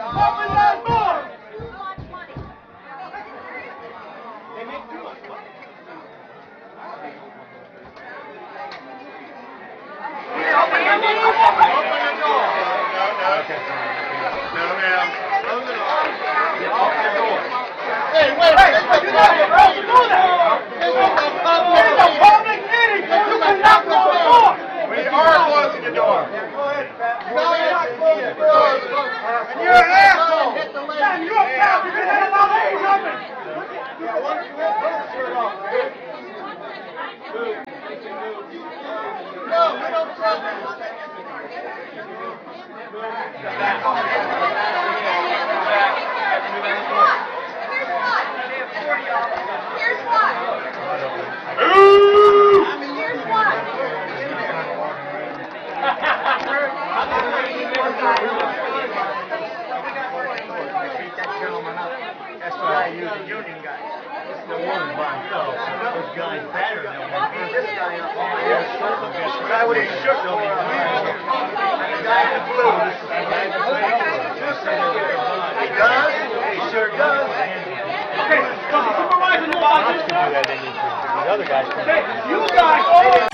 Open that door! They make too much money. Open the door! No, ma'am. Open the door. Hey, wait, you're not supposed to do that! It's a public meeting! You cannot close the door! We are closing the door. Go ahead, Pat. No, you're not closing the door. And you're an asshole! Man, you're a pal! You can have another age of it! Yeah, why don't you have your shirt off, man? No, we don't tell them. Here's what. That's why I use the union guy. This is the woman by himself. This guy's better than one. This guy up on my ass. The guy with his shirt on. The guy in the blue. He does. He sure does. Okay, supervisor, The other guys. you guys